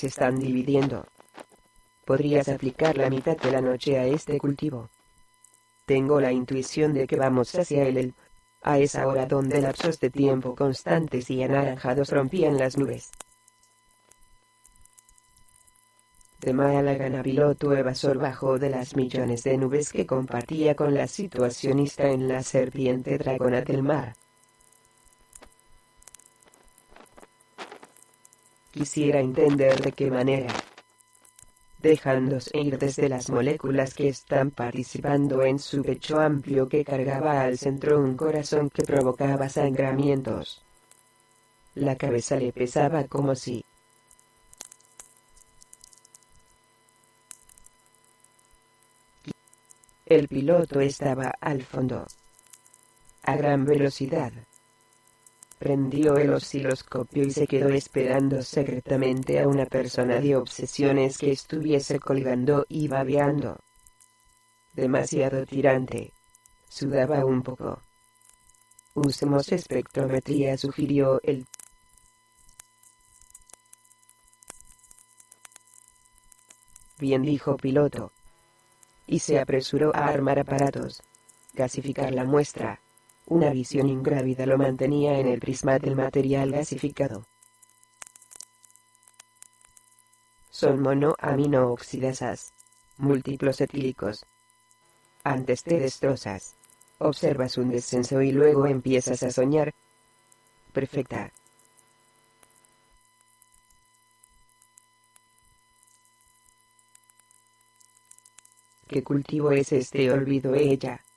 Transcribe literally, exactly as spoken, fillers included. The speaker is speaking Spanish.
se están dividiendo. Podrías aplicar la mitad de la noche a este cultivo. Tengo la intuición de que vamos hacia el, a esa hora donde lapsos de tiempo constantes y anaranjados rompían las nubes. De mala gana piloto evasor bajó de las millones de nubes que compartía con la situacionista en la serpiente dragona del mar. Quisiera entender de qué manera, dejándose ir desde las moléculas que están participando en su pecho amplio que cargaba al centro un corazón que provocaba sangramientos. La cabeza le pesaba como si el piloto estaba al fondo, a gran velocidad. Prendió el osciloscopio y se quedó esperando secretamente a una persona de obsesiones que estuviese colgando y babeando. Demasiado tirante. Sudaba un poco. Usemos espectrometría, sugirió él. Bien, dijo piloto. Y se apresuró a armar aparatos. Gasificar la muestra. Una visión ingrávida lo mantenía en el prisma del material gasificado. Son monoaminooxidasas. Múltiplos etílicos. Antes te destrozas. Observas un descenso y luego empiezas a soñar. Perfecta. ¿Qué cultivo es este? Olvidó ella.